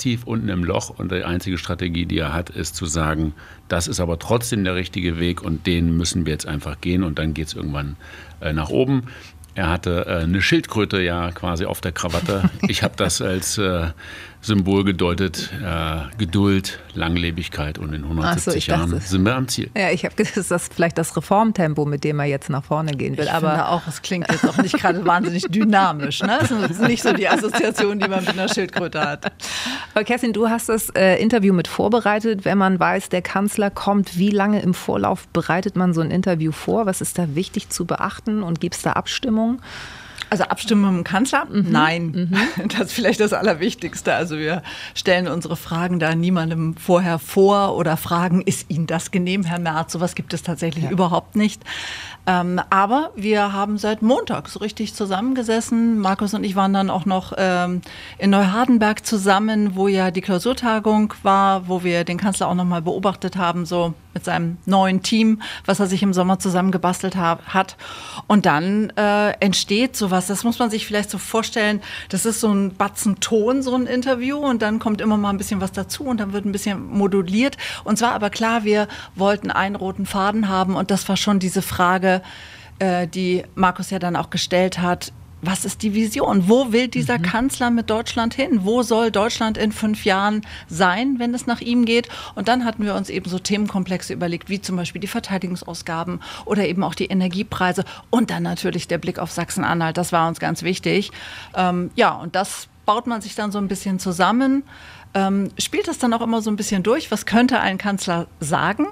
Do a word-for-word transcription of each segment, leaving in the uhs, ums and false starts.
tief unten im Loch und die einzige Strategie, die er hat, ist zu sagen, das ist aber trotzdem der richtige Weg und den müssen wir jetzt einfach gehen und dann geht es irgendwann äh, nach oben. Er hatte äh, eine Schildkröte ja quasi auf der Krawatte. Ich habe das als äh, Symbol gedeutet, äh, Geduld, Langlebigkeit und in hundertsiebzig so, Jahren dachte, sind wir am Ziel. Ja, ich habe gedacht, das ist vielleicht das Reformtempo, mit dem er jetzt nach vorne gehen will. Ich aber finde auch, es klingt jetzt auch nicht gerade wahnsinnig dynamisch. Ne? Das ist nicht so die Assoziation, die man mit einer Schildkröte hat. Aber Kerstin, du hast das äh, Interview mit vorbereitet. Wenn man weiß, der Kanzler kommt, wie lange im Vorlauf bereitet man so ein Interview vor? Was ist da wichtig zu beachten und gibt es da Abstimmung? Also Abstimmung mit dem Kanzler? Mhm. Nein, mhm. das ist vielleicht das Allerwichtigste. Also wir stellen unsere Fragen da niemandem vorher vor oder fragen, ist Ihnen das genehm, Herr Merz? Sowas gibt es tatsächlich ja. überhaupt nicht. Ähm, aber wir haben seit Montag so richtig zusammengesessen. Markus und ich waren dann auch noch ähm, in Neuhardenberg zusammen, wo ja die Klausurtagung war, wo wir den Kanzler auch noch mal beobachtet haben, so mit seinem neuen Team, was er sich im Sommer zusammengebastelt ha- hat. Und dann äh, entsteht sowas, das muss man sich vielleicht so vorstellen, das ist so ein Batzen Ton, so ein Interview, und dann kommt immer mal ein bisschen was dazu und dann wird ein bisschen moduliert. Und zwar aber klar, wir wollten einen roten Faden haben und das war schon diese Frage, äh, die Markus ja dann auch gestellt hat. Was ist die Vision? Wo will dieser mhm. Kanzler mit Deutschland hin? Wo soll Deutschland in fünf Jahren sein, wenn es nach ihm geht? Und dann hatten wir uns eben so Themenkomplexe überlegt, wie zum Beispiel die Verteidigungsausgaben oder eben auch die Energiepreise und dann natürlich der Blick auf Sachsen-Anhalt. Das war uns ganz wichtig. Ähm, ja, und das baut man sich dann so ein bisschen zusammen, ähm, spielt das dann auch immer so ein bisschen durch. Was könnte ein Kanzler sagen?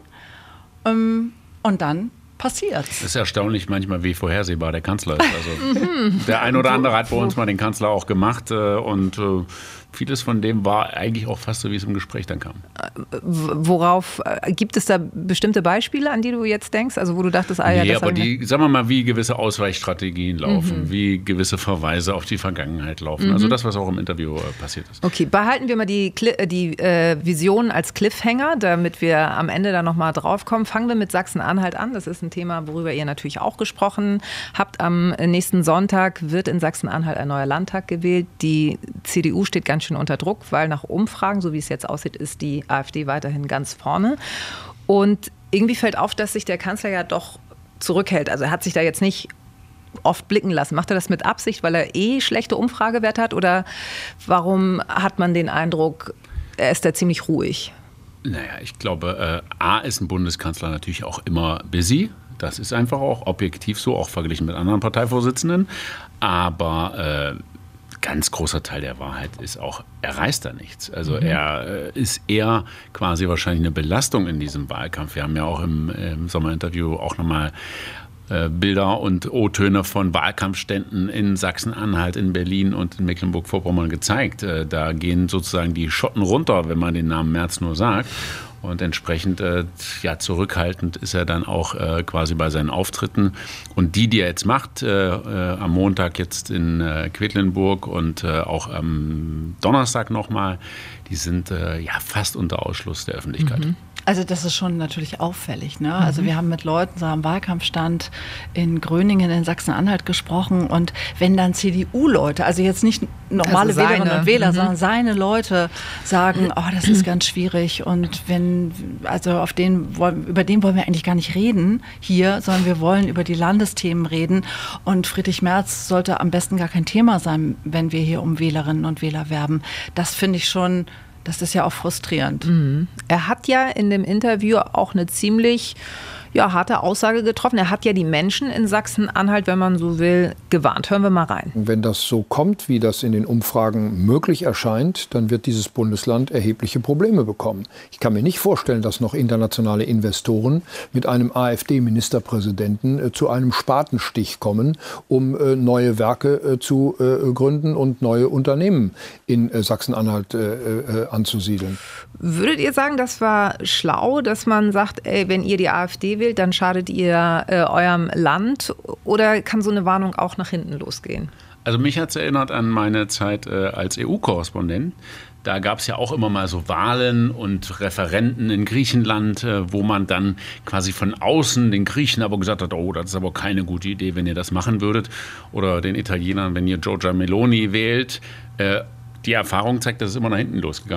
Ähm, und dann passiert. Es ist erstaunlich manchmal, wie vorhersehbar der Kanzler ist. Also der ein oder andere hat bei uns mal den Kanzler auch gemacht äh, und äh, vieles von dem war eigentlich auch fast so, wie es im Gespräch dann kam. Worauf, gibt es da bestimmte Beispiele, an die du jetzt denkst? Also wo du dachtest, ah ja, nee, das aber die, sagen wir mal, wie gewisse Ausweichstrategien laufen, Mhm. wie gewisse Verweise auf die Vergangenheit laufen. Mhm. Also das, was auch im Interview äh, passiert ist. Okay, behalten wir mal die, Cli- die äh, Vision als Cliffhanger, damit wir am Ende da nochmal drauf kommen. Fangen wir mit Sachsen-Anhalt an. Das ist ein Thema, worüber ihr natürlich auch gesprochen habt. Am nächsten Sonntag wird in Sachsen-Anhalt ein neuer Landtag gewählt. Die C D U steht ganz schön unter Druck, weil nach Umfragen, so wie es jetzt aussieht, ist die AfD weiterhin ganz vorne. Und irgendwie fällt auf, dass sich der Kanzler ja doch zurückhält. Also er hat sich da jetzt nicht oft blicken lassen. Macht er das mit Absicht, weil er eh schlechte Umfragewerte hat? Oder warum hat man den Eindruck, er ist da ziemlich ruhig? Naja, ich glaube, äh, A ist ein Bundeskanzler natürlich auch immer busy. Das ist einfach auch objektiv so, auch verglichen mit anderen Parteivorsitzenden. Aber äh, ganz großer Teil der Wahrheit ist auch, er reißt da nichts. Also mhm. er äh, ist eher quasi wahrscheinlich eine Belastung in diesem Wahlkampf. Wir haben ja auch im, im Sommerinterview auch nochmal äh, Bilder und O-Töne von Wahlkampfständen in Sachsen-Anhalt, in Berlin und in Mecklenburg-Vorpommern gezeigt. Äh, da gehen sozusagen die Schotten runter, wenn man den Namen Merz nur sagt. Und entsprechend äh, ja, zurückhaltend ist er dann auch äh, quasi bei seinen Auftritten. Und die, die er jetzt macht, äh, äh, am Montag jetzt in äh, Quedlinburg und äh, auch am Donnerstag nochmal, die sind äh, ja fast unter Ausschluss der Öffentlichkeit. Mhm. Also das ist schon natürlich auffällig. Ne? Also wir haben mit Leuten so am Wahlkampfstand in Gröningen in Sachsen-Anhalt gesprochen und wenn dann C D U-Leute, also jetzt nicht normale also Wählerinnen und Wähler, mhm. sondern seine Leute sagen, oh, das ist ganz schwierig und wenn, also auf den, über den wollen wir eigentlich gar nicht reden hier, sondern wir wollen über die Landesthemen reden und Friedrich Merz sollte am besten gar kein Thema sein, wenn wir hier um Wählerinnen und Wähler werben. Das finde ich schon. Das ist ja auch frustrierend. Mhm. Er hat ja in dem Interview auch eine ziemlich ja, harte Aussage getroffen. Er hat ja die Menschen in Sachsen-Anhalt, wenn man so will, gewarnt. Hören wir mal rein. Wenn das so kommt, wie das in den Umfragen möglich erscheint, dann wird dieses Bundesland erhebliche Probleme bekommen. Ich kann mir nicht vorstellen, dass noch internationale Investoren mit einem AfD-Ministerpräsidenten äh, zu einem Spatenstich kommen, um äh, neue Werke äh, zu äh, gründen und neue Unternehmen in äh, Sachsen-Anhalt äh, äh, anzusiedeln. Würdet ihr sagen, das war schlau, dass man sagt, ey, wenn ihr die AfD wählt, dann schadet ihr äh, eurem Land? Oder kann so eine Warnung auch nach hinten losgehen? Also mich hat es erinnert an meine Zeit äh, als E U-Korrespondent. Da gab es ja auch immer mal so Wahlen und Referenden in Griechenland, äh, wo man dann quasi von außen den Griechen aber gesagt hat, oh, das ist aber keine gute Idee, wenn ihr das machen würdet. Oder den Italienern, wenn ihr Giorgia Meloni wählt. Äh, die Erfahrung zeigt, dass es immer nach hinten losgegangen